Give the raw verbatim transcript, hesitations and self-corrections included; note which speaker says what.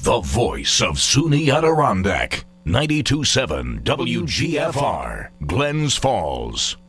Speaker 1: the voice of SUNY Adirondack. ninety-two point seven W G F R, Glens Falls.